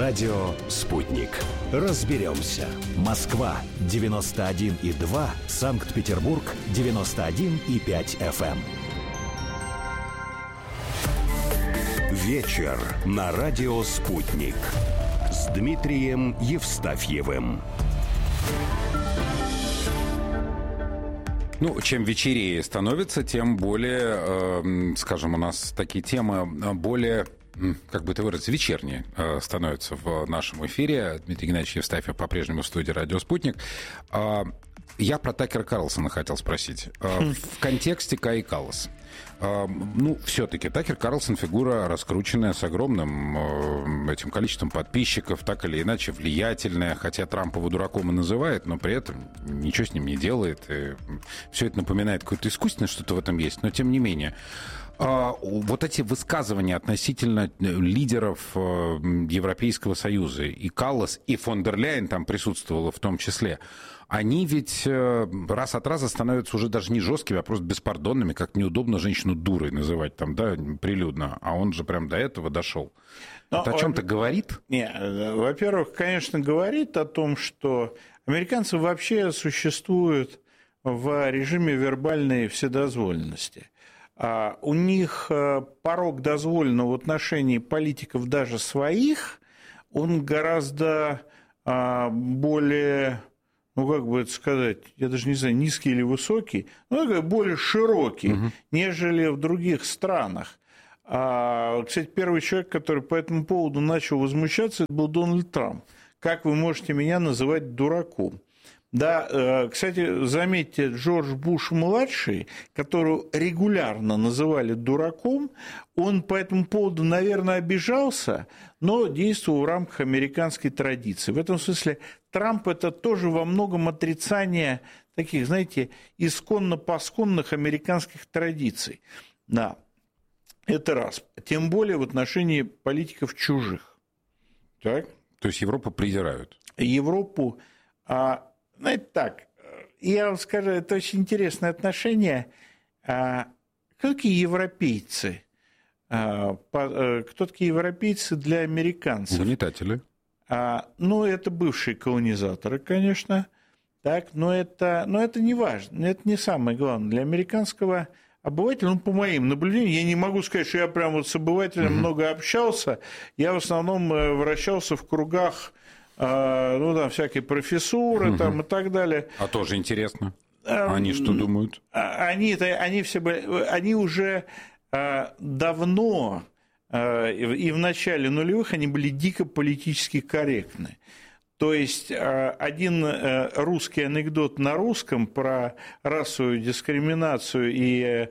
Радио «Спутник». Разберемся. Москва, 91,2. Санкт-Петербург, 91,5 FM. Вечер на радио «Спутник» с Дмитрием Евстафьевым. Ну, чем вечерее становится, тем более, скажем, у нас такие темы более, как бы это выразить, вечерние становятся в нашем эфире. Дмитрий Геннадьевич Евстафьев по-прежнему в студии «Радио Спутник». Я про Такера Карлсона хотел спросить. В контексте Каи Каллас. Ну, все-таки Такер Карлсон фигура раскрученная, с огромным этим количеством подписчиков, так или иначе влиятельная, хотя Трамп его дураком и называет, но при этом ничего с ним не делает. И все это напоминает какое-то искусственное, что-то в этом есть, но тем не менее. Вот эти высказывания относительно лидеров Европейского Союза, и Каллас, и фон дер Ляйен там присутствовала в том числе, они ведь раз от раза становятся уже даже не жесткими, а просто беспардонными, как неудобно женщину дурой называть там, да, прилюдно, а он же прям до этого дошел. Это о чем-то говорит? Нет, во-первых, конечно, говорит о том, что американцы вообще существуют в режиме вербальной вседозволенности. У них порог дозволенного в отношении политиков даже своих, он гораздо более, ну, как бы это сказать, я даже не знаю, низкий или высокий, но более широкий, нежели в других странах. Кстати, первый человек, который по этому поводу начал возмущаться, это был Дональд Трамп. Как вы можете меня называть дураком? Да, кстати, заметьте, Джордж Буш-младший, которого регулярно называли дураком, он по этому поводу, наверное, обижался, но действовал в рамках американской традиции. В этом смысле Трамп – это тоже во многом отрицание таких, знаете, исконно-посконных американских традиций. Да, это раз. Тем более в отношении политиков чужих. Так? То есть Европу презирают? Европу... Знаете, так, я вам скажу, это очень интересное отношение. Кто такие европейцы? Кто такие европейцы для американцев? Угнетатели. Ну, это бывшие колонизаторы, конечно, так, но это не важно, это не самое главное. Для американского обывателя, ну, по моим наблюдениям, я не могу сказать, что я прям вот с обывателем много общался, я в основном вращался в кругах, ну, там, всякие профессуры там, и так далее. А тоже интересно. Они что думают? Они уже давно, и в начале нулевых, они были дико политически корректны. То есть один русский анекдот на русском про расовую дискриминацию и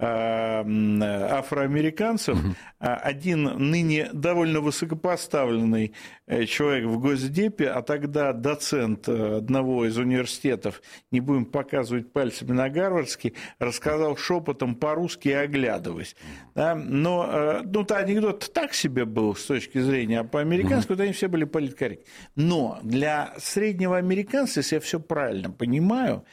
афроамериканцев, один ныне довольно высокопоставленный человек в Госдепе, а тогда доцент одного из университетов, не будем показывать пальцами на Гарвардский, рассказал шепотом по-русски, оглядываясь. Да? Но анекдот так себе был с точки зрения, а по-американски вот они все были политкорректны. Но для среднего американца, если я все правильно понимаю,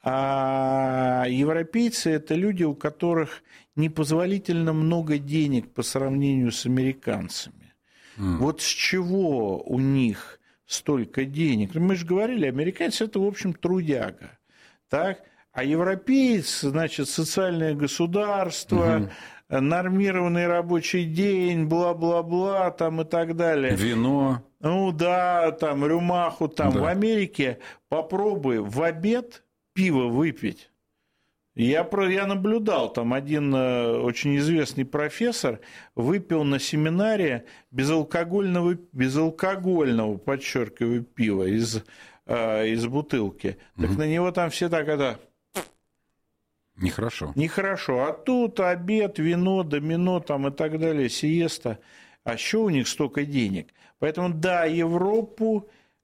а европейцы – это люди, у которых непозволительно много денег по сравнению с американцами. Вот с чего у них столько денег? Мы же говорили, американцы – это, в общем, трудяга. Так? А европеец, значит, социальное государство, нормированный рабочий день, бла-бла-бла, там и так далее. Вино. Ну да, там рюмаху, там да. В Америке попробуй в обед пиво выпить. Я наблюдал, там один очень известный профессор выпил на семинаре безалкогольного, подчеркиваю, пива из бутылки. Так на него там все так это... Нехорошо. Нехорошо. А тут обед, вино, домино там и так далее, сиеста. А что у них столько денег? Поэтому, да, Европу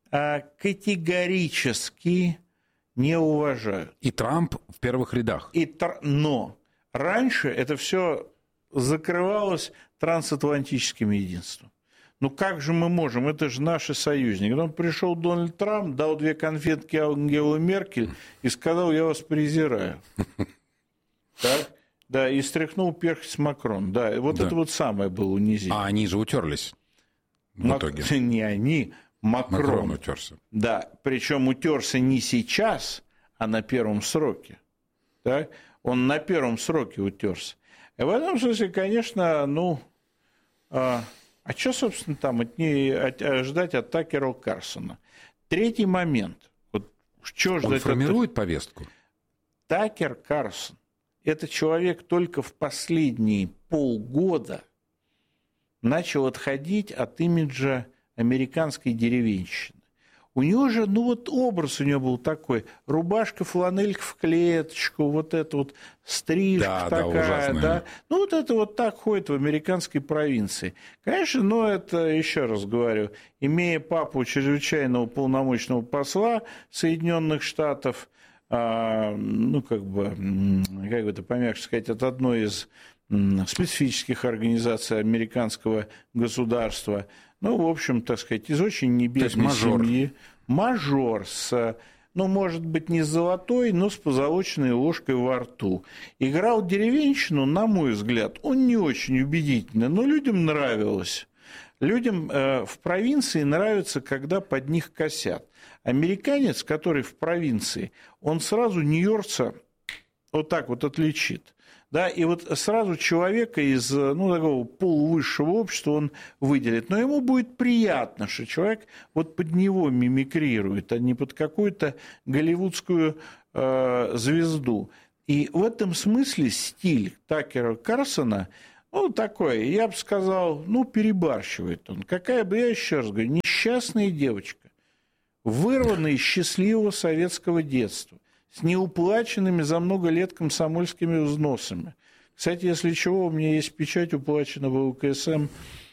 категорически не уважают. И Трамп в первых рядах. Но раньше это все закрывалось трансатлантическим единством. Ну как же мы можем? Это же наши союзники. Потом пришел Дональд Трамп, дал 2 конфетки Ангеле Меркель и сказал: я вас презираю. Так? Да, и стряхнул перхоть с Макрон. Да, вот это вот самое было унизительно. А они же утерлись. в итоге. Не они, Макрон утерся. Да, причем утерся не сейчас, а на первом сроке. Так? Он на первом сроке утерся. И в этом смысле, конечно, что, собственно, там ждать от Такера Карлсона? Третий момент. Вот, что ждать? Он формирует повестку? Такер Карлсон – это человек только в последние полгода начал отходить от имиджа американской деревенщины. У него же, образ у него был такой, рубашка, фланелька в клеточку, вот это вот стрижка такая, да. Вот это вот так ходит в американской провинции. Конечно, это, еще раз говорю, имея папу чрезвычайного уполномоченного посла Соединенных Штатов, как бы это помягче сказать, от одной из специфических организаций американского государства, в общем, так сказать, из очень небедной семьи. Мажор с, может быть, не с золотой, но с позолоченной ложкой во рту. Играл деревенщину, на мой взгляд, он не очень убедительно, но людям нравилось. Людям в провинции нравится, когда под них косят. Американец, который в провинции, он сразу нью-йоркца вот так вот отличит. Да, и вот сразу человека из такого полувысшего общества он выделит. Но ему будет приятно, что человек вот под него мимикрирует, а не под какую-то голливудскую звезду. И в этом смысле стиль Такера Карлсона, такой, я бы сказал, перебарщивает он. Какая бы, я еще раз говорю, несчастная девочка, вырванная из счастливого советского детства, с неуплаченными за много лет комсомольскими взносами. Кстати, если чего, у меня есть печать уплаченного УКСМ.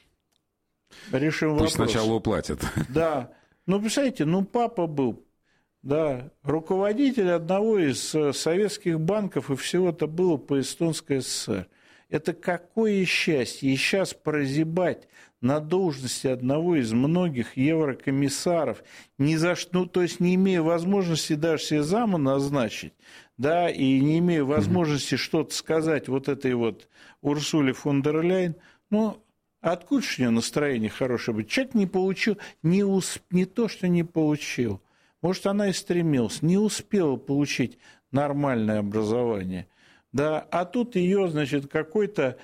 Решим вопрос. Пусть сначала уплатят. Да. Представляете, папа был, да, руководитель одного из советских банков, и всего это было по Эстонской ССР. Это какое счастье! И сейчас прозябать на должности одного из многих еврокомиссаров, ни за что, то есть не имея возможности даже себе зама назначить, да, и не имея возможности что-то сказать вот этой вот Урсуле фон дер Ляйен, откуда же у нее настроение хорошее быть? Человек не получил, не то, что не получил, может, она и стремилась, не успела получить нормальное образование, да, а тут ее, значит, какой-то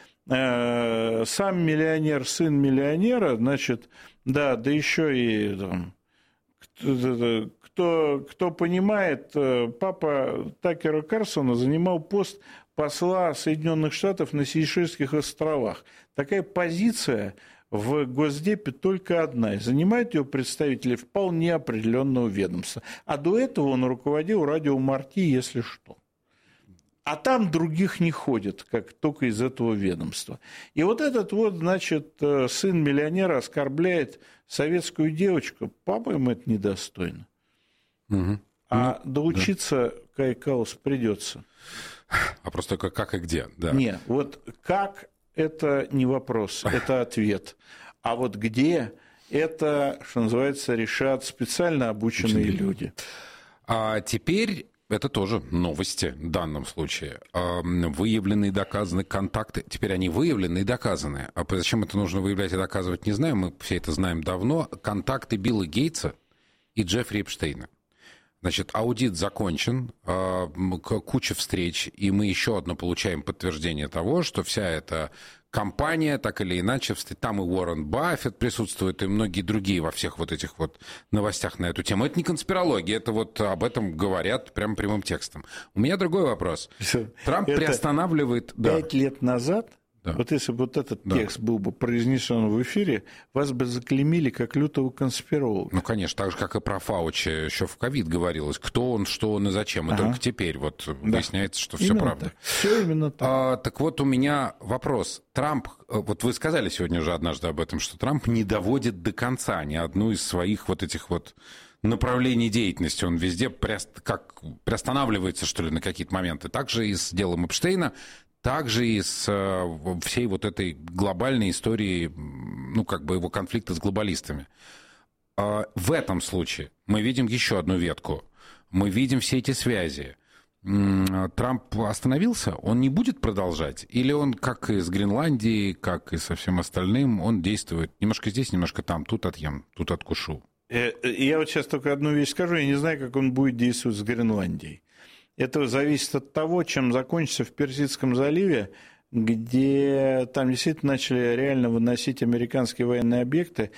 сам миллионер, сын миллионера, значит, да еще и там, кто понимает, папа Такера Карлсона занимал пост посла Соединенных Штатов на Сейшельских островах. Такая позиция в Госдепе только одна, и занимают ее представители вполне определенного ведомства. А до этого он руководил радио Марти, если что. А там других не ходит, как только из этого ведомства. И вот этот вот, значит, сын миллионера оскорбляет советскую девочку. Папа ему это недостойно. Угу. А доучиться, Кай Каус, придется. А просто как и где? Да. Не, вот как – это не вопрос, это ответ. А вот где – это, что называется, решат специально обученные люди. А теперь... Это тоже новости в данном случае. Выявлены и доказаны контакты. Теперь они выявлены и доказаны. А зачем это нужно выявлять и доказывать, не знаю. Мы все это знаем давно. Контакты Билла Гейтса и Джеффри Эпштейна. Значит, аудит закончен, куча встреч, и мы еще одно получаем подтверждение того, что вся эта компания, так или иначе, там и Уоррен Баффет присутствует, и многие другие во всех вот этих вот новостях на эту тему. Это не конспирология, это вот об этом говорят прям прямым текстом. У меня другой вопрос. Трамп приостанавливает... 5 лет назад... Да. Вот если бы вот этот текст был бы произнесен в эфире, вас бы заклеймили как лютого конспиролога. Конечно, так же, как и про Фаучи еще в ковид говорилось. Кто он, что он и зачем. И только теперь вот выясняется, что все правда. Все именно так. Так вот у меня вопрос. Трамп, вот вы сказали сегодня уже однажды об этом, что Трамп не доводит до конца ни одну из своих вот этих вот направлений деятельности. Он везде приостанавливается, что ли, на какие-то моменты. Также и с делом Эпштейна, также и с всей вот этой глобальной историей, его конфликта с глобалистами. В этом случае мы видим еще одну ветку. Мы видим все эти связи. Трамп остановился? Он не будет продолжать? Или он, как и с Гренландией, как и со всем остальным, он действует немножко здесь, немножко там, тут отъем, тут откушу? Я вот сейчас только одну вещь скажу, я не знаю, как он будет действовать с Гренландией. Это зависит от того, чем закончится в Персидском заливе, где там действительно начали реально выносить американские военные объекты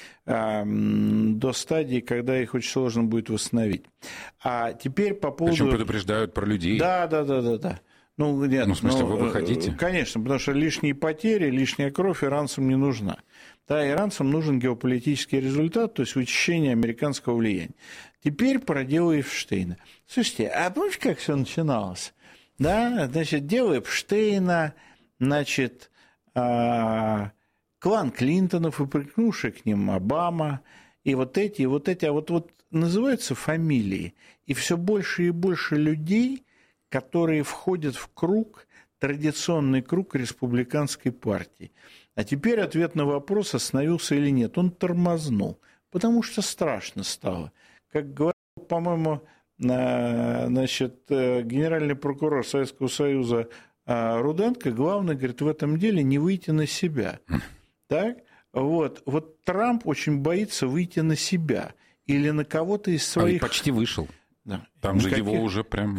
до стадии, когда их очень сложно будет восстановить. А теперь по поводу... Причем предупреждают про людей. Да. Ну, нет, в смысле, вы выходите? Конечно, потому что лишние потери, лишняя кровь иранцам не нужна. Да, иранцам нужен геополитический результат, то есть вычищение американского влияния. Теперь про дело Эпштейна. Слушайте, а помните, как все начиналось? Да, значит, дело Эпштейна, значит, клан Клинтонов, и прикнувший к ним Обама, и вот эти, а вот называются фамилии, и все больше и больше людей, которые входят в круг, традиционный круг республиканской партии. А теперь ответ на вопрос, остановился или нет. Он тормознул, потому что страшно стало. Как говорил, по-моему, значит, генеральный прокурор Советского Союза Руденко, главное, говорит, в этом деле не выйти на себя. Так? Вот Трамп очень боится выйти на себя или на кого-то из своих... почти вышел. Да. Там же его уже прям...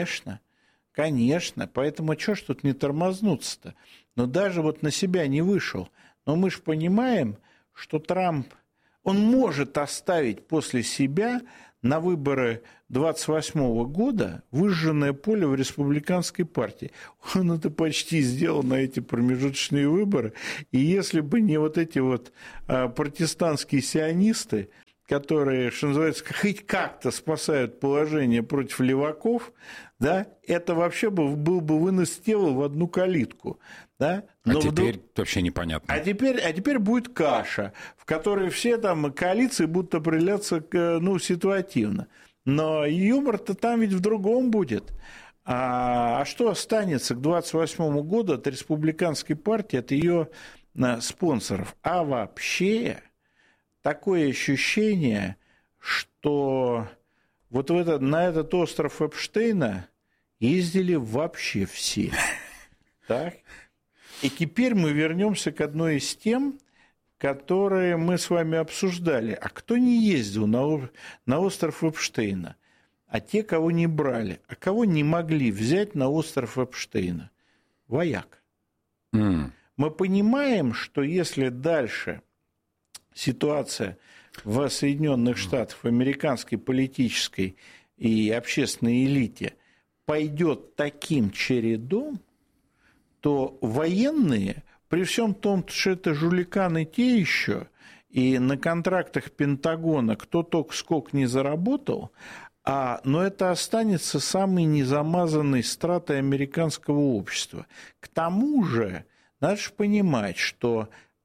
Конечно. Поэтому что ж тут не тормознуться-то? Но даже вот на себя не вышел. Но мы же понимаем, что Трамп, он может оставить после себя на выборы 28 года выжженное поле в республиканской партии. Он это почти сделал на эти промежуточные выборы. И если бы не вот эти вот протестантские сионисты, которые, что называется, хоть как-то спасают положение против леваков, да, это вообще был бы вынос тела в одну калитку. Да? Но теперь вообще непонятно. А теперь будет каша, в которой все там коалиции будут определяться ситуативно. Но юмор-то там ведь в другом будет. А что останется к 28 году от республиканской партии, от ее спонсоров? А вообще... Такое ощущение, что вот на этот остров Эпштейна ездили вообще все. Так? И теперь мы вернемся к одной из тем, которые мы с вами обсуждали. А кто не ездил на остров Эпштейна? А те, кого не брали. А кого не могли взять на остров Эпштейна? Вояк. Мы понимаем, что если дальше... ситуация в Соединенных Штатах, в американской политической и общественной элите пойдет таким чередом, то военные, при всем том, что это жуликаны те еще, и на контрактах Пентагона кто только сколько не заработал, но это останется самой незамазанной стратой американского общества. К тому же, надо же понимать, что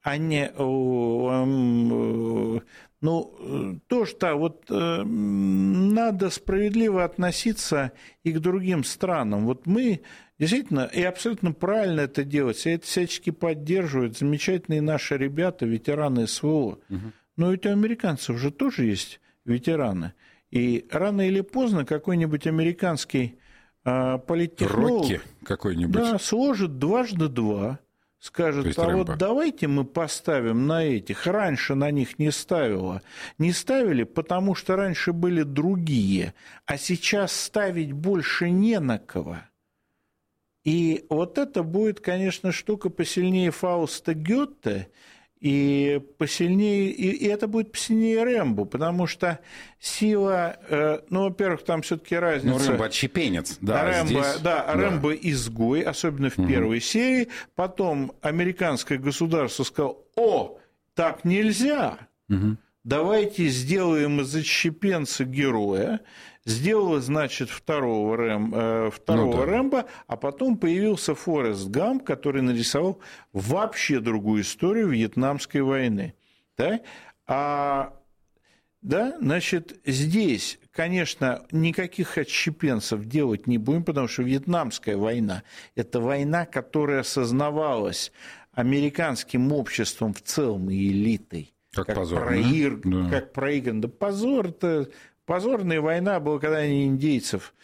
надо справедливо относиться и к другим странам. Вот мы действительно, и абсолютно правильно это делать, и это всячески поддерживают замечательные наши ребята, ветераны СВО. Но ведь у американцев же тоже есть ветераны. И рано или поздно какой-нибудь американский политтехнолог... Рокки какой-нибудь. Да, сложит 2 × 2. Скажет, а вот давайте мы поставим на этих. Раньше на них не ставили, потому что раньше были другие, а сейчас ставить больше не на кого. И вот это будет, конечно, штука посильнее Фауста Гёте, и посильнее, и это будет посильнее Рэмбо, потому что сила, во-первых, там все-таки разница. Рэмбо отщепенец, Рэмбо изгой, особенно в первой серии. Потом американское государство сказало: так нельзя. Давайте сделаем из отщепенца героя. Сделала, значит, второго Рэмбо, а потом появился Форест Гамп, который нарисовал вообще другую историю Вьетнамской войны. Да? Значит, здесь, конечно, никаких отщепенцев делать не будем, потому что Вьетнамская война – это война, которая осознавалась американским обществом в целом и элитой. Как проигран. Да позор-то... Позорная война была, когда они индейцев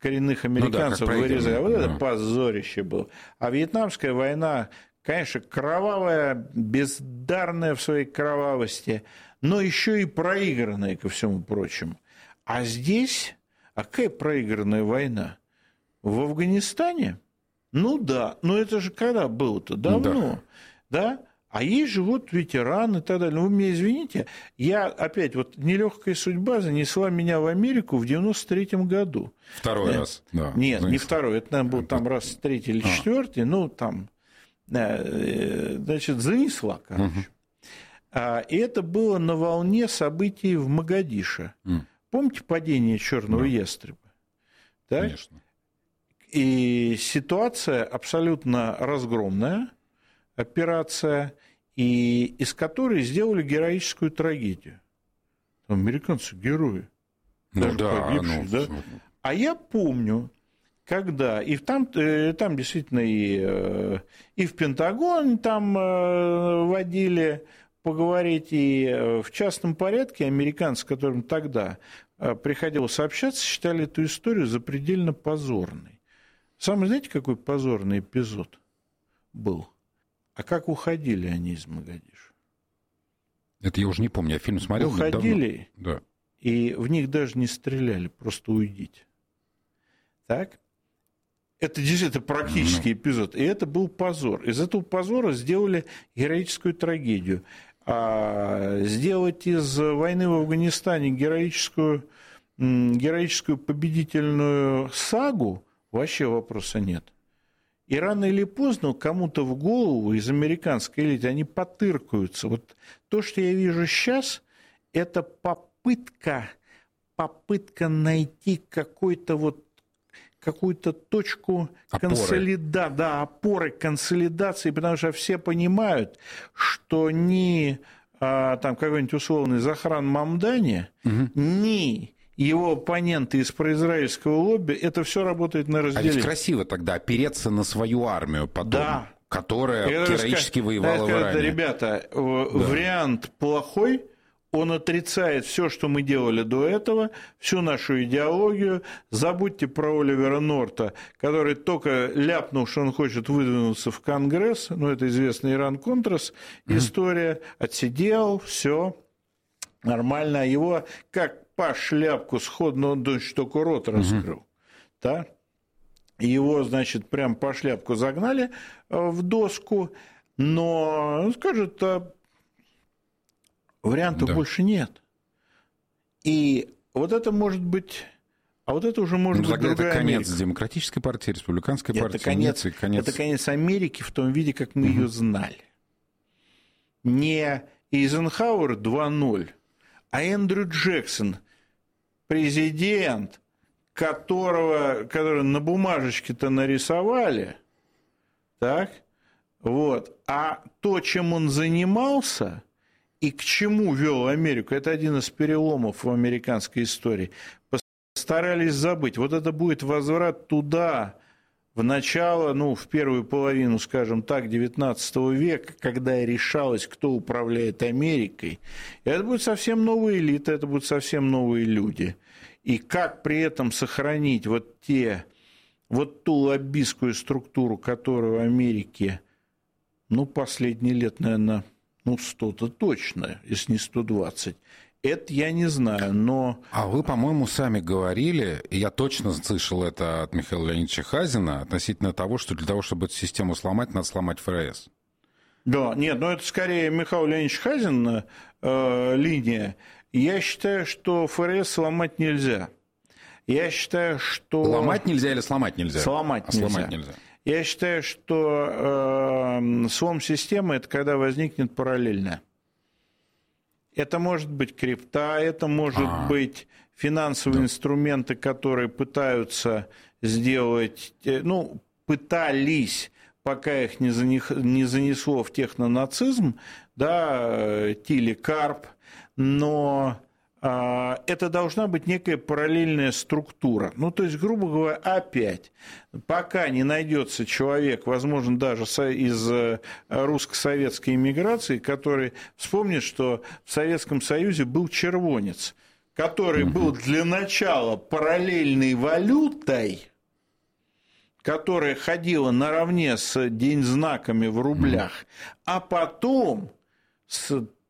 коренных американцев вырезали. Вот это да. позорище было. А Вьетнамская война, конечно, кровавая, бездарная в своей кровавости, но еще и проигранная, ко всему прочему. А здесь, а какая проигранная война? В Афганистане? Ну да, но это же когда было-то? Давно, да? А есть же вот ветераны и так далее. Ну, вы меня извините, я опять, вот нелегкая судьба занесла меня в Америку в 93-м году. Второй раз, да. Нет, занесла. не второй, это, наверное, был там раз третий или четвертый, ну, там, значит, занесла, короче. И это было на волне событий в Могадишо. Помните падение черного ястреба? Да? Конечно. И ситуация абсолютно разгромная, операция, и из которой сделали героическую трагедию. Американцы герои. Ну даже да, погибшие, да? А я помню, когда и там действительно и в Пентагон там водили поговорить, и в частном порядке американцы, которым тогда приходилось общаться, считали эту историю запредельно позорной. Самый, знаете, какой позорный эпизод был? А как уходили они из Могадишо? Это я уже не помню, я фильм смотрел. Уходили, да. И в них даже не стреляли, просто уйдите. Так? Это действительно практический эпизод. И это был позор. Из этого позора сделали героическую трагедию. А сделать из войны в Афганистане героическую победительную сагу вообще вопроса нет. И рано или поздно кому-то в голову из американской элиты они потыркаются. Вот то, что я вижу сейчас, это попытка найти какую-то точку опоры консолидации, потому что все понимают, что ни там какой-нибудь условный Захран Мамдани, ни его оппоненты из произраильского лобби, это все работает на разделение. А ведь красиво тогда опереться на свою армию потом, которая героически воевала в Иране. Ребята, вариант плохой, он отрицает все, что мы делали до этого, всю нашу идеологию. Забудьте про Оливера Норта, который только ляпнул, что он хочет выдвинуться в Конгресс, ну, это известная Иран-Контрас история, отсидел, все нормально. Его как по шляпку сходно, он только рот раскрыл. Да? Его, значит, прям по шляпку загнали в доску, но он скажет, вариантов больше нет. И вот это может быть... А вот это уже может быть другая это конец Америка. Демократической партии, Республиканской партии. Это конец Америки в том виде, как мы ее знали. Не Эйзенхауэр 2.0, а Эндрю Джексон, президент, который на бумажечке-то нарисовали, так, вот, а то, чем он занимался и к чему вел Америку, это один из переломов в американской истории. Постарались забыть. Вот это будет возврат туда, в начало, в первую половину, скажем так, XIX века, когда решалось, кто управляет Америкой. И это будет совсем новая элита, это будут совсем новые люди. И как при этом сохранить вот ту лоббистскую структуру, которая в Америке, последние лет, наверное, 100-то точно, если не 120. Это я не знаю, но... А вы, по-моему, сами говорили, и я точно слышал это от Михаила Леонидовича Хазина, относительно того, что для того, чтобы эту систему сломать, надо сломать ФРС. Да, нет, это скорее Михаил Леонидович Хазин линия. Я считаю, что ФРС сломать нельзя. Я считаю, что... Ломать нельзя или сломать нельзя? Сломать нельзя. Я считаю, что слом системы – это когда возникнет параллельно. Это может быть крипта, это может быть финансовые инструменты, которые пытаются сделать, пытались, пока их не занесло в технонацизм, да, Тилли Карп, но это должна быть некая параллельная структура. То есть, грубо говоря, опять, пока не найдется человек, возможно, даже из русско-советской эмиграции, который вспомнит, что в Советском Союзе был червонец, который был для начала параллельной валютой, которая ходила наравне с деньзнаками в рублях, а потом с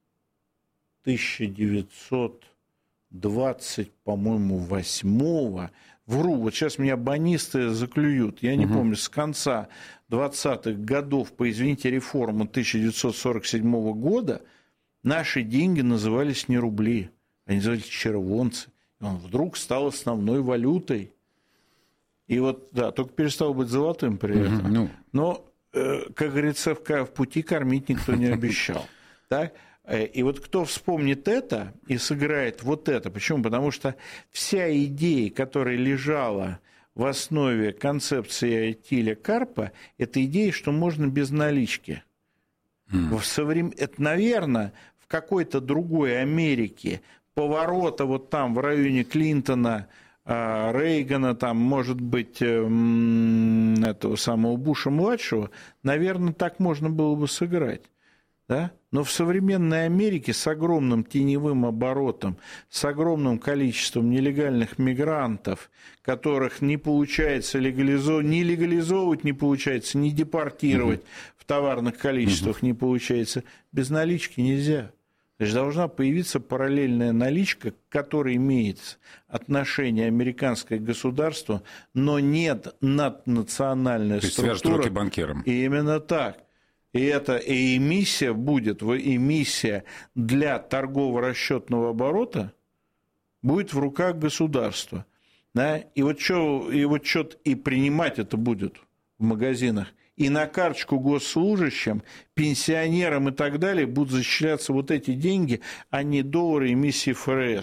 1920, по-моему, 8-го, вру, вот сейчас меня бонисты заклюют, я не помню, с конца 20-х годов, по, извините, реформам 1947 года, наши деньги назывались не рубли, они назывались червонцы. И он вдруг стал основной валютой. И вот, да, только перестал быть золотым при этом. Но, как говорится, в пути кормить никто не обещал. Так? И вот кто вспомнит это и сыграет вот это, почему? Потому что вся идея, которая лежала в основе концепции Тиля Карпа, это идея, что можно без налички. Это, наверное, в какой-то другой Америке поворота вот там в районе Клинтона, Рейгана, там, может быть, этого самого Буша-младшего, наверное, так можно было бы сыграть. Да? Но в современной Америке с огромным теневым оборотом, с огромным количеством нелегальных мигрантов, которых не получается ни легализовывать не получается, ни депортировать в товарных количествах не получается, без налички нельзя. Значит, должна появиться параллельная наличка, к которой имеет отношение американское государство, но нет наднациональная структура. То есть свяжет руки банкирам. И именно так. И эта эмиссия будет, эмиссия для торгово-расчетного оборота будет в руках государства. Да? И вот что и принимать это будет в магазинах. И на карточку госслужащим, пенсионерам и так далее будут зачисляться вот эти деньги, а не доллары эмиссии ФРС.